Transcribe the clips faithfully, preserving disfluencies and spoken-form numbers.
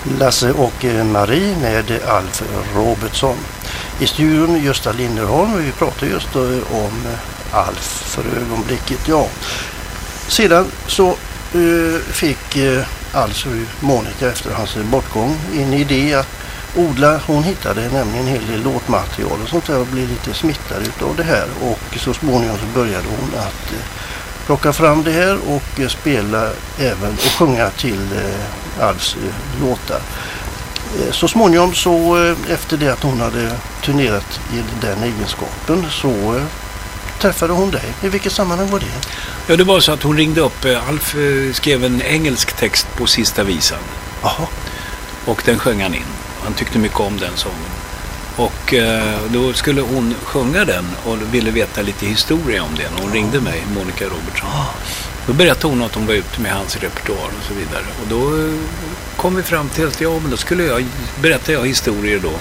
Lasse och Marie med Alf Robertsson. I studion Gösta Linderholm, och vi pratar just om Alf för ögonblicket. Ja. Sedan så uh, fick uh, alltså Monica efter hans bortgång en idé att odla. Hon hittade nämligen en hel del låtmaterial och sånt där och blev lite smittad utav det här, och så småningom så började hon att uh, plocka fram det här och uh, spela även och sjunga till uh, Alfs uh, låtar. Så småningom så efter det att hon hade turnerat i den egenskapen så träffade hon dig. I vilket sammanhang var det? Ja, det var så att hon ringde upp. Alf skrev en engelsk text på sista visan. Aha. Och den sjöng han in. Han tyckte mycket om den sången. Och eh, då skulle hon sjunga den och ville veta lite historia om den. Och hon ringde mig, Monica Robertsson. Ah. Då berättade hon att hon var ute med hans repertoar och så vidare. Och då kom vi fram till att ja, men då skulle jag berätta jag historier då.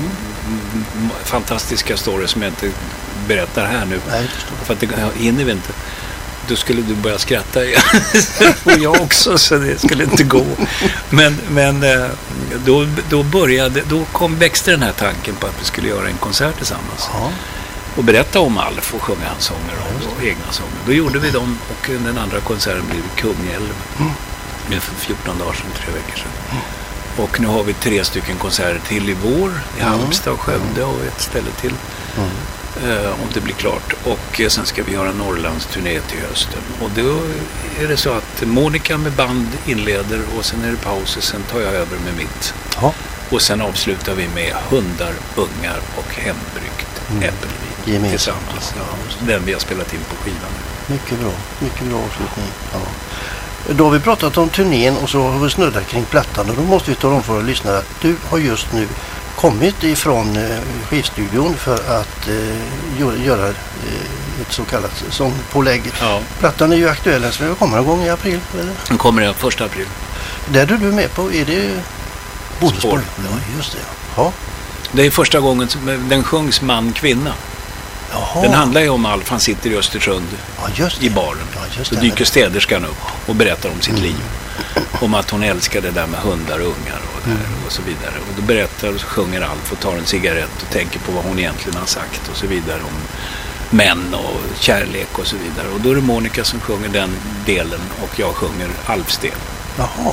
Mm. Fantastiska stories som jag inte berättar här nu. Nej, för att det hinner vi inte. Då skulle du börja skratta igen. Och jag också, så det skulle inte gå. Men, men då, då började, då kom växte den här tanken på att vi skulle göra en konsert tillsammans. Ja. Och berätta om Alf och sjunga hans sånger och, och egna sånger. Då gjorde vi dem, och den andra konserten blev Kungälv. Mm. Det för fjorton dagar sedan, tre veckor sedan. Mm. Och nu har vi tre stycken konserter till i vår i mm. Halmstad och Skövde och ett ställe till. Mm. Uh, om det blir klart. Och uh, sen ska vi göra Norrlands turné till hösten. Och då är det så att Monica med band inleder, och sen är det paus och sen tar jag över med mitt. Ja. Och sen avslutar vi med Hundar, ungar och hembryggt mm. äppelvin tillsammans. Ja, den vi har spelat in på skivan. Mycket bra, mycket bra avslutning. Ja. Då har vi pratat om turnén och så har vi snuddat kring plattan, och då måste vi ta om för att lyssna att du har just nu kommit ifrån eh, skivstudion för att eh, göra eh, ett så kallat sångpålägg. Ja. Plattan är ju aktuell, så den kommer en gång i april, eller? Den kommer den första april. Där är du med på, är det bonusspår? Ja, just det. Ja. Det är första gången som den sjungs man-kvinna. Jaha. Den handlar ju om Alf, han sitter i Östersund ja, just det. I baren. Ja, just det. Då dyker städerskan upp och berättar om sitt mm. liv. Om att hon älskar det där med hundar och ungar och, där, mm. och så vidare. Och då berättar och så sjunger Alf och tar en cigarett och tänker på vad hon egentligen har sagt och så vidare om män och kärlek och så vidare. Och då är det Monica som sjunger den delen och jag sjunger Alfs del. Jaha.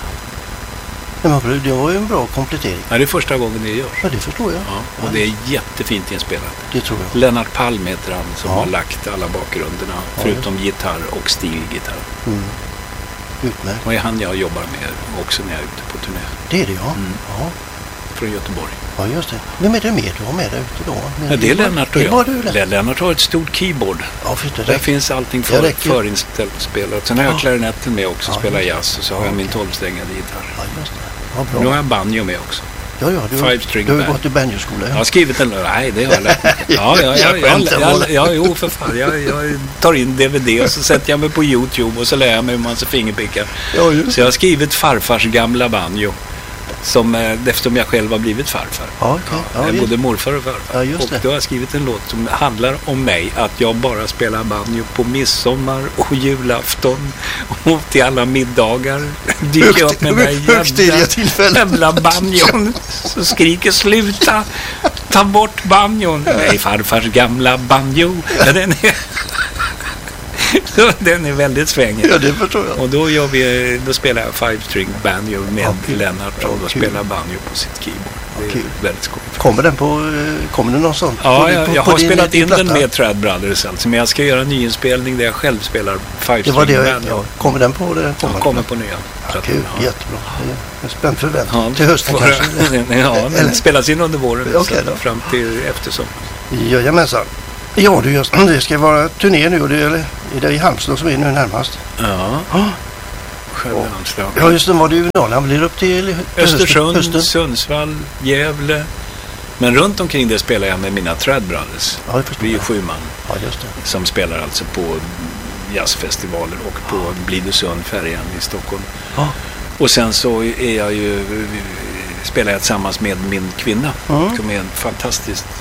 Men det var ju en bra komplettering. Ja, det är första gången det görs. Ja, det förstår jag. Ja, och det är jättefint inspelat. Det tror jag. Lennart Palm heter han som ja. har lagt alla bakgrunderna, ja, förutom det. Gitarr och stilgitarr. Mm. Utmärkt. Och är han jag jobbar med också när jag är ute på turné. Det är det, ja. Mm. ja. Från Göteborg. Ja, just det. Vem är det med du har med dig ute då? Ja, det är Lennart och jag. Du, Lennart. Lennart har ett stort keyboard. Ja, för det där finns allting för, förinställt spelat. Sen har jag ja. klarinetten med också, ja, spelar jazz. Och så har ja, jag min okay. tolvsträngade gitarr. Ja, just det. Ja, bra. Nu har jag banjo med också. Ja, ja, du, Five string du har band. gått i banjoskola. Ja. Jag har skrivit en... Nej, det har jag lärt mig. Ja, ja, ja, ja, ja, ja, jo, för fan. Jag, jag tar in D V D och så sätter jag mig på YouTube och så lär jag mig hur man ska fingerpicka. Ja, just. Så jag har skrivit farfars gamla banjo. Som, eftersom jag själv har blivit farfar. Ja, okay. ja, ja, både morfar och farfar. Ja, just och då har jag skrivit en låt som handlar om mig. Att jag bara spelar banjo på midsommar och julafton. Och till alla middagar dyker jag upp med den jävla, jävla banjon. Så skriker sluta, ta bort banjon. Nej, farfars gamla banjo. Ja, den är... Den är väldigt svängig. Ja, det förstår jag. Och då, gör vi, då spelar jag five string banjo med okay. Lennart och då spelar banjo på sitt keyboard. Det är okay. väldigt skoj. Kommer den på, kommer den någonstans? Ja, jag, jag har spelat din, in din den med Trad Brothers alltså, men jag ska göra en nyinspelning där jag själv spelar five string banjo. Ja, kommer den på det? Kommer, ja, kommer på nya. Ja, kul, ja. Jättebra. Jag är spänd förväntan. Ja, till hösten för, kanske. Ja, den spelas in under våren okay, fram till eftersom. Jajamensan. Ja, du, just, det ska vara turné nu och det är, är det i Halmstad som är nu närmast. Ja. Oh. Själva Halmstad. Ja, just det, var det ju Norrland blir upp till Östersund, hösten. Sundsvall, Gävle. Men runt omkring det spelar jag med mina Trad Brothers. Ja, det förstår vi är ju sju man. Ja, just det. Som spelar alltså på jazzfestivaler och på ja. Blidösund färjan i Stockholm. Ja. Och sen så är jag ju spelar jag tillsammans med min kvinna mm. som är en fantastiskt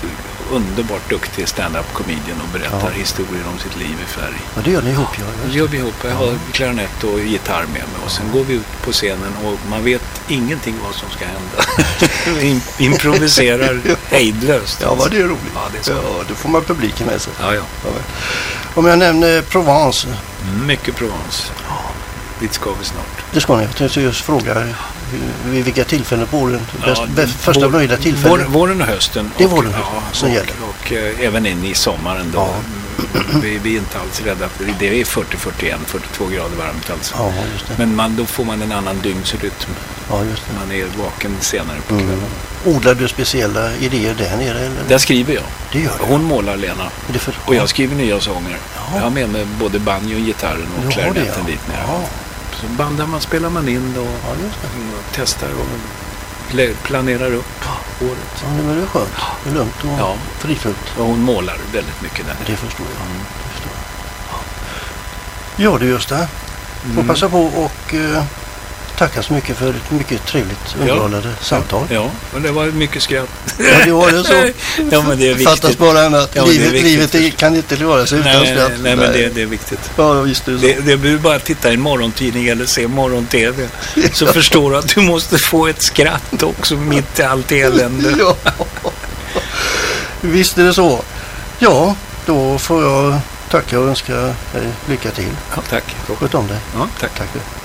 underbart duktig stand-up comedian och berättar Ja. historier om sitt liv i färg. Ja, det gör ni ihop, ja. Det gör vi ihop. Jag har klarinett och gitarr med mig. Och sen går vi ut på scenen och man vet ingenting vad som ska hända. Vi im- improviserar hejdlöst. Ja, vad det är roligt. Ja, det är så. Ja, då får man publiken med sig. Ja, ja. Ja. Om jag nämner Provence, Mycket Provence. Dit ska vi snart. det ska ni. Jag tänkte just fråga hur- vid vilka tillfällen på åren, bäst, Ja, bäst, första vår- möjliga Vår, tillfällen. våren och hösten. Det är och- våren och hösten ja, som och, gäller. Och, eh, även in i sommaren då. Ja. Vi, vi är inte alls rädda. För det är fyrtio, fyrtioen, fyrtiotvå grader varmt alltså. Ja, just det. Men man, då får man en annan dygnsrytm. Ja, just det. Man är vaken senare på Mm. kvällen. Odlar du speciella idéer där nere? Eller? Där skriver jag. Det gör du. Hon målar Lena. Är det för... Och jag skriver nya sånger. Ja. Jag har med mig både banjo, gitarren Du och har det, klarinetten ja. dit ner. Ja. Så bandar man, spelar man in och, Ja, just det. och testar och lä- planerar upp året. Ja, men det är skönt. Det är lugnt och Ja. fridfullt. Och hon målar väldigt mycket där. Det förstår jag. Mm. Det förstår jag. Ja, du Gösta. Får Mm. passa på och eh, tacka så mycket för ett mycket trevligt underhållande samtal. Ja, och det var mycket skratt. Ja, det var det så. Ja, men det är Fattas viktigt. bara annat. Ja, men det är livet viktigt. livet är, kan inte klara sig utan Nej, skratt. nej, men det, det är viktigt. Ja, visst är det så. Det, det blir bara att titta i en morgontidning eller se morgon-tv. Så förstår du att du måste få ett skratt också mitt i allt elände. Ja. Visst är det så. Ja, då får jag tacka och önska dig lycka till. Ja, tack. Sköt om dig. Ja, tack. Tack.